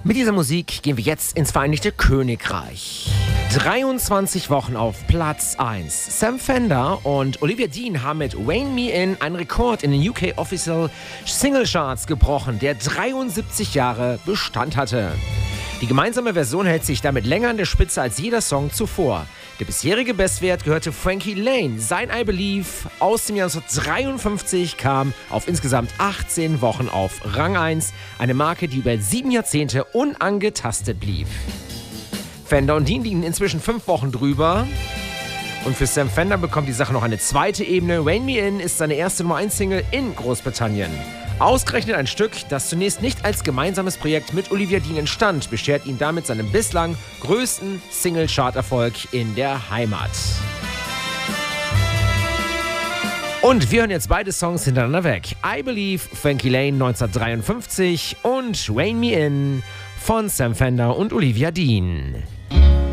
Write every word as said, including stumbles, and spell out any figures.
Mit dieser Musik gehen wir jetzt ins Vereinigte Königreich. dreiundzwanzig Wochen auf Platz eins. Sam Fender und Olivia Dean haben mit Rein Me In einen Rekord in den U K Official Single Charts gebrochen, der dreiundsiebzig Jahre Bestand hatte. Die gemeinsame Version hält sich damit länger an der Spitze als jeder Song zuvor. Der bisherige Bestwert gehörte Frankie Lane. Sein I Believe aus dem Jahr neunzehnhundertdreiundfünfzig kam auf insgesamt achtzehn Wochen auf Rang eins. Eine Marke, die über sieben Jahrzehnte unangetastet blieb. Fender und Dean liegen inzwischen fünf Wochen drüber. Und für Sam Fender bekommt die Sache noch eine zweite Ebene. Rein Me In ist seine erste Nummer eins Single in Großbritannien. Ausgerechnet ein Stück, das zunächst nicht als gemeinsames Projekt mit Olivia Dean entstand, beschert ihn damit seinen bislang größten Single-Chart-Erfolg in der Heimat. Und wir hören jetzt beide Songs hintereinander weg. I Believe, Frankie Lane neunzehnhundertdreiundfünfzig und Rein Me In von Sam Fender und Olivia Dean.